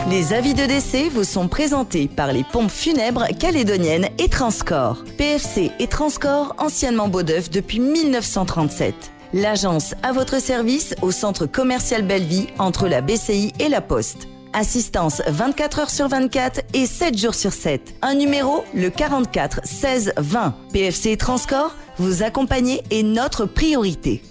Les avis de décès vous sont présentés par les pompes funèbres calédoniennes et Transcorps. PFC et Transcorps, anciennement Beaudeuf depuis 1937. L'agence à votre service au centre commercial Belleville entre la BCI et la Poste. Assistance 24 heures sur 24 et 7 jours sur 7. Un numéro, le 44 16 20. PFC et Transcorps, vous accompagner est notre priorité.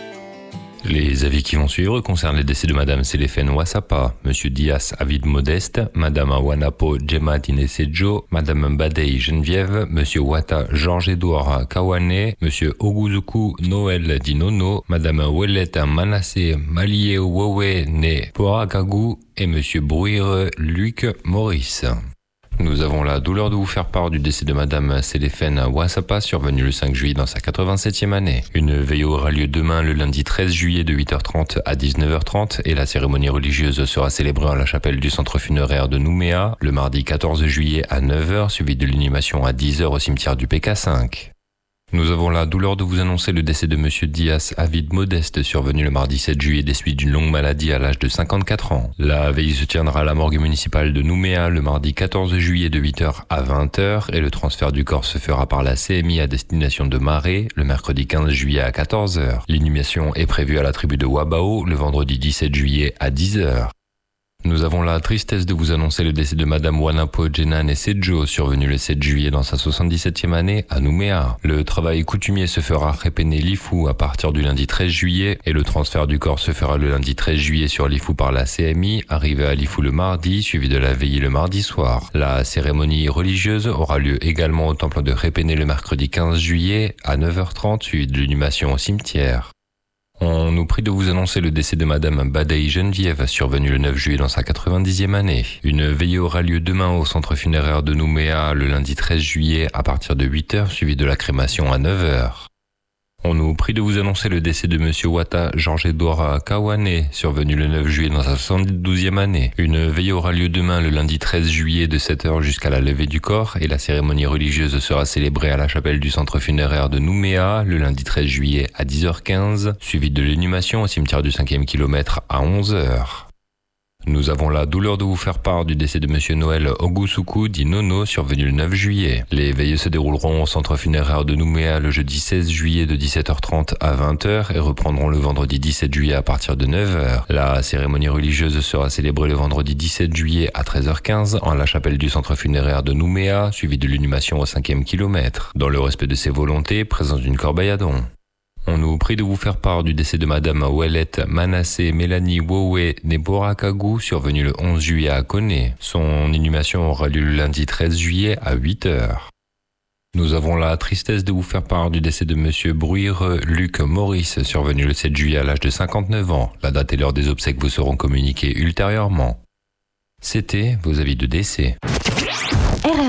Les avis qui vont suivre concernent les décès de Madame Célèphène Wassapa, Monsieur Dias Avid Modeste, Madame Awanapo Djema Dinesejo, Madame Badei Geneviève, Monsieur Wata Georges-Édouard Kawane, Monsieur Oguzuku Noël Dinono, Madame Weleta Manassé Malie Wewe Ne Porakagu et Monsieur Bruire Luc Maurice. Nous avons la douleur de vous faire part du décès de Madame Célèphène Wassapa, survenue le 5 juillet dans sa 87e année. Une veillée aura lieu demain le lundi 13 juillet de 8h30 à 19h30 et la cérémonie religieuse sera célébrée en la chapelle du centre funéraire de Nouméa le mardi 14 juillet à 9h, suivi de l'inhumation à 10h au cimetière du PK5. Nous avons la douleur de vous annoncer le décès de Monsieur Dias Avid Modeste, survenu le mardi 7 juillet des suites d'une longue maladie à l'âge de 54 ans. La veille se tiendra à la morgue municipale de Nouméa le mardi 14 juillet de 8h à 20h et le transfert du corps se fera par la CMI à destination de Marais le mercredi 15 juillet à 14h. L'inhumation est prévue à la tribu de Wabao le vendredi 17 juillet à 10h. Nous avons la tristesse de vous annoncer le décès de Madame Wanapo Djena Nesejo, survenue le 7 juillet dans sa 77e année à Nouméa. Le travail coutumier se fera à Repene Lifou à partir du lundi 13 juillet et le transfert du corps se fera le lundi 13 juillet sur Lifou par la CMI, arrivé à Lifou le mardi, suivi de la veillée le mardi soir. La cérémonie religieuse aura lieu également au temple de Repene le mercredi 15 juillet à 9h30, suivi de l'inhumation au cimetière. On nous prie de vous annoncer le décès de Madame Badei Geneviève, survenue le 9 juillet dans sa 90e année. Une veillée aura lieu demain au centre funéraire de Nouméa le lundi 13 juillet à partir de 8h, suivi de la crémation à 9h. On nous prie de vous annoncer le décès de Monsieur Wata Georges-Édouard Kawane, survenu le 9 juillet dans sa 72e année. Une veillée aura lieu demain le lundi 13 juillet de 7h jusqu'à la levée du corps et la cérémonie religieuse sera célébrée à la chapelle du centre funéraire de Nouméa le lundi 13 juillet à 10h15, suivi de l'inhumation au cimetière du 5e kilomètre à 11h. Nous avons la douleur de vous faire part du décès de Monsieur Noël Ogusuku dit Nono, survenu le 9 juillet. Les veillées se dérouleront au centre funéraire de Nouméa le jeudi 16 juillet de 17h30 à 20h et reprendront le vendredi 17 juillet à partir de 9h. La cérémonie religieuse sera célébrée le vendredi 17 juillet à 13h15 en la chapelle du centre funéraire de Nouméa, suivi de l'inhumation au 5e kilomètre, dans le respect de ses volontés, présence d'une corbeille à dons. On nous prie de vous faire part du décès de Madame Weleta Manassé Mélanie Wowe Neborakagu, survenue le 11 juillet à Koné. Son inhumation aura lieu le lundi 13 juillet à 8h. Nous avons la tristesse de vous faire part du décès de Monsieur Bruire Luc Maurice, survenu le 7 juillet à l'âge de 59 ans. La date et l'heure des obsèques vous seront communiquées ultérieurement. C'était vos avis de décès.